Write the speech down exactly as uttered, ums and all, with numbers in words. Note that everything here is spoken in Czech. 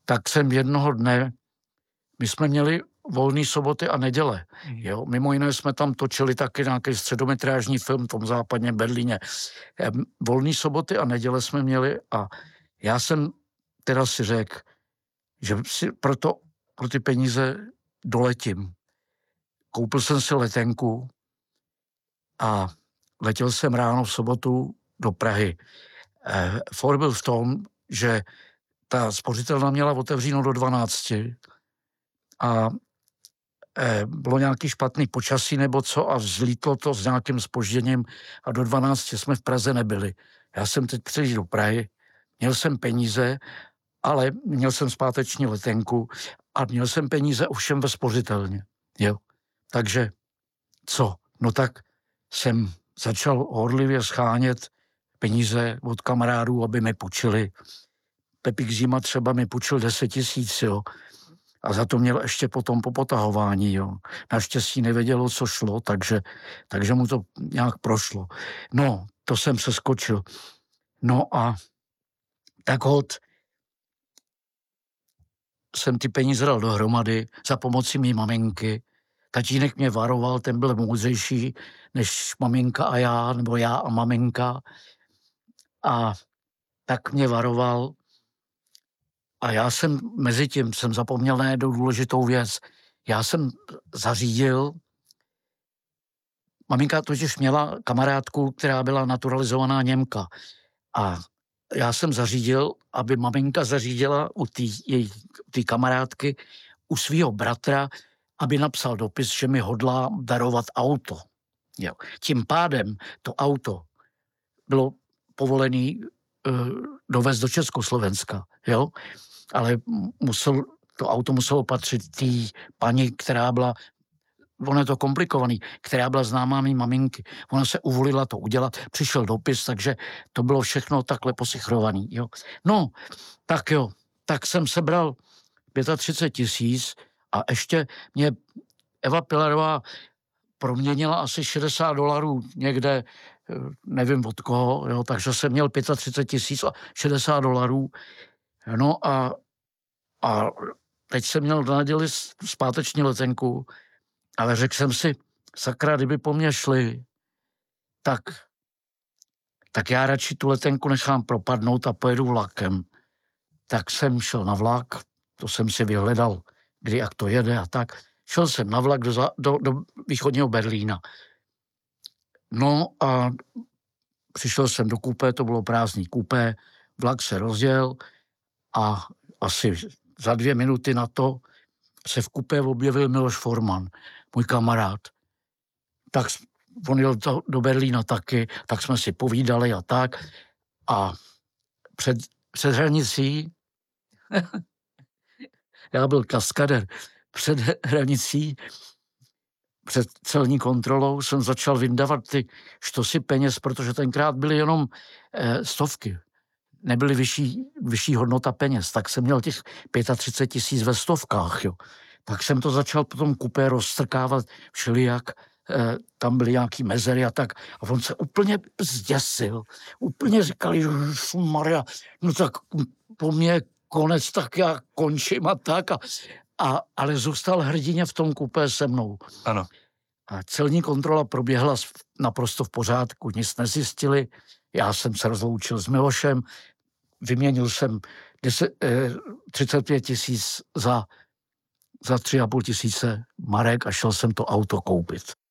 tak jsem jednoho dne, my jsme měli volné soboty a neděle. Jo? Mimo jiné jsme tam točili taky nějaký středometrážní film v tom západním Berlíně. Volné soboty a neděle jsme měli a já jsem teda si řekl, že si proto, pro ty peníze doletím. Koupil jsem si letenku a letěl jsem ráno v sobotu do Prahy. Eh, for byl v tom, že ta spořitelna měla otevřeno do dvanácti a eh, bylo nějaký špatný počasí nebo co a vzlítlo to s nějakým zpožděním a do dvanácti jsme v Praze nebyli. Já jsem teď přišel do Prahy, měl jsem peníze, ale měl jsem zpáteční letenku a měl jsem peníze ovšem ve spořitelně. Jo. Takže co? No tak jsem začal horlivě schánět peníze od kamarádů, aby mi půjčili. Pepík Zima třeba mi půjčil deset tisíc, jo. A za to měl ještě potom po potahování, jo. Naštěstí nevědělo, co šlo, takže, takže mu to nějak prošlo. No, to jsem se skočil. No a tak hod jsem ty peníze dal dohromady za pomoci mý maminky. Tatínek mě varoval, ten byl moudřejší než maminka a já, nebo já a maminka. A tak mě varoval. A já jsem mezi tím jsem zapomněl na jednu důležitou věc. Já jsem zařídil, maminka totiž měla kamarádku, která byla naturalizovaná Němka. A já jsem zařídil, aby maminka zařídila u té její tý kamarádky, u svého bratra, aby napsal dopis, že mi hodlá darovat auto. Jo. Tím pádem to auto bylo povolené uh, dovést do Československa, jo? Ale musel, to auto muselo patřit té paní, která byla, ono je to komplikovaný, která byla známá mý maminky. Ona se uvolila to udělat, přišel dopis, takže to bylo všechno takhle posichrovaný. Jo. No, tak jo, tak jsem sebral třicet pět tisíc a ještě mě Eva Pilarová proměnila asi šedesát dolarů někde, nevím od koho, jo, takže jsem měl třicet pět tisíc a šedesát dolarů. No a, a teď jsem měl na neděli zpáteční letenku, ale řekl jsem si, sakra, kdyby po mně šli, tak, tak já radši tu letenku nechám propadnout a pojedu vlakem. Tak jsem šel na vlak, to jsem si vyhledal, kdy jak to jede a tak. Šel jsem na vlak do, do, do východního Berlína. No a přišel jsem do kupé, to bylo prázdný kupé, vlak se rozjel a asi za dvě minuty na to se v kupé objevil Miloš Forman, můj kamarád. Tak on jel do, do Berlína taky, tak jsme si povídali a tak. A před, před hranicí, já byl kaskader, před hranicí, před celní kontrolou jsem začal vyndávat ty štosy peněz, protože tenkrát byly jenom eh, stovky. Nebyly vyšší, vyšší hodnota peněz, tak jsem měl těch třicet pět tisíc ve stovkách, jo. Tak jsem to začal potom kupé rozstrkávat všelijak, eh, tam byly nějaký mezery a tak. A on se úplně zděsil. Úplně říkali, Maria, no tak po mně konec, tak já končím a tak. A, a, ale zůstal hrdině v tom kupé se mnou. Ano. A celní kontrola proběhla naprosto v pořádku, nic nezjistili. Já jsem se rozloučil s Milošem, vyměnil jsem deset, eh, třicet pět tisíc za, za tři a půl tisíce marek a šel jsem to auto koupit.